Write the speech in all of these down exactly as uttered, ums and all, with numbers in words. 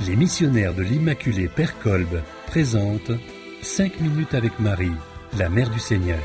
Les missionnaires de l'Immaculée Père Kolb présentent cinq minutes avec Marie, la Mère du Seigneur.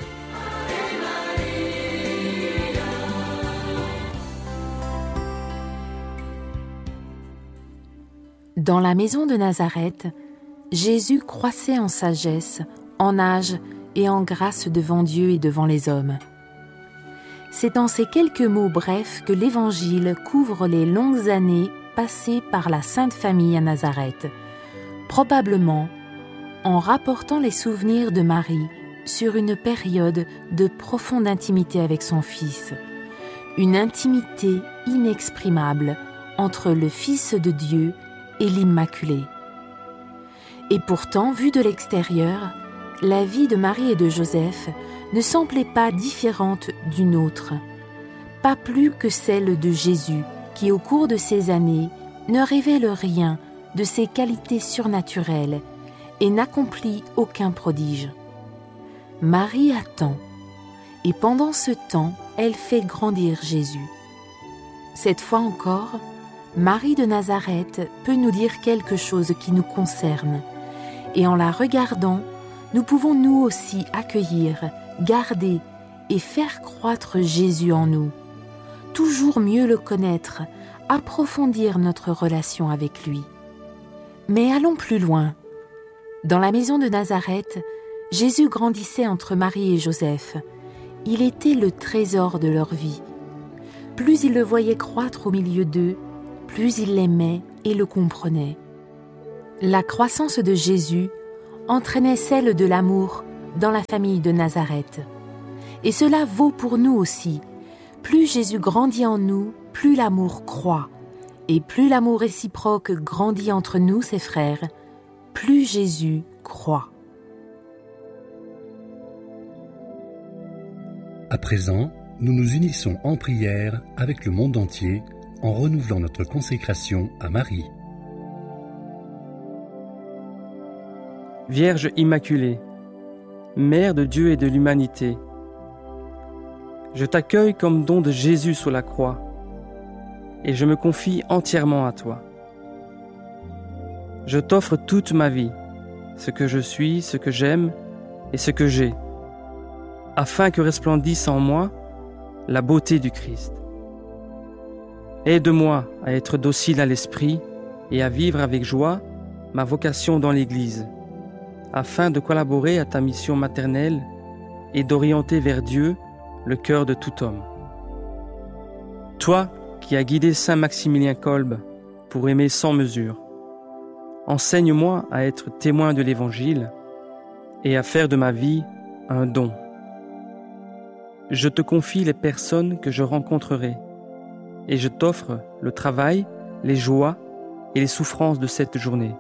Dans la maison de Nazareth, Jésus croissait en sagesse, en âge et en grâce devant Dieu et devant les hommes. C'est dans ces quelques mots brefs que l'Évangile couvre les longues années passées par la Sainte Famille à Nazareth, probablement en rapportant les souvenirs de Marie sur une période de profonde intimité avec son Fils, une intimité inexprimable entre le Fils de Dieu et l'Immaculée. Et pourtant, vue de l'extérieur, la vie de Marie et de Joseph ne semblait pas différente d'une autre, pas plus que celle de Jésus, qui au cours de ces années ne révèle rien de ses qualités surnaturelles et n'accomplit aucun prodige. Marie attend, et pendant ce temps, elle fait grandir Jésus. Cette fois encore, Marie de Nazareth peut nous dire quelque chose qui nous concerne, et en la regardant, nous pouvons nous aussi accueillir, garder et faire croître Jésus en nous, toujours mieux le connaître, approfondir notre relation avec lui. Mais allons plus loin. Dans la maison de Nazareth, Jésus grandissait entre Marie et Joseph. Il était le trésor de leur vie. Plus ils le voyaient croître au milieu d'eux, plus ils l'aimaient et le comprenaient. La croissance de Jésus entraînait celle de l'amour dans la famille de Nazareth. Et cela vaut pour nous aussi. Plus Jésus grandit en nous, plus l'amour croît. Et plus l'amour réciproque grandit entre nous, ses frères, plus Jésus croît. À présent, nous nous unissons en prière avec le monde entier en renouvelant notre consécration à Marie. Vierge Immaculée, Mère de Dieu et de l'humanité, je t'accueille comme don de Jésus sur la croix et je me confie entièrement à toi. Je t'offre toute ma vie, ce que je suis, ce que j'aime et ce que j'ai, afin que resplendisse en moi la beauté du Christ. Aide-moi à être docile à l'esprit et à vivre avec joie ma vocation dans l'Église, afin de collaborer à ta mission maternelle et d'orienter vers Dieu le cœur de tout homme. Toi qui as guidé Saint Maximilien Kolb pour aimer sans mesure, enseigne-moi à être témoin de l'Évangile et à faire de ma vie un don. Je te confie les personnes que je rencontrerai et je t'offre le travail, les joies et les souffrances de cette journée.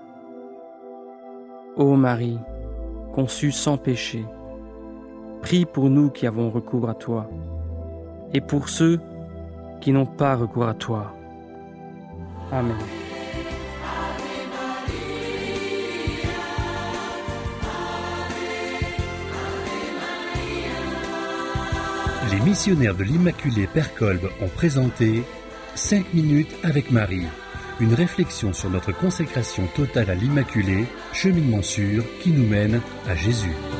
Ô Marie, conçue sans péché, prie pour nous qui avons recours à toi et pour ceux qui n'ont pas recours à toi. Amen. Les missionnaires de l'Immaculée Père Kolb ont présenté cinq minutes avec Marie, une réflexion sur notre consécration totale à l'Immaculée, cheminement sûr qui nous mène à Jésus.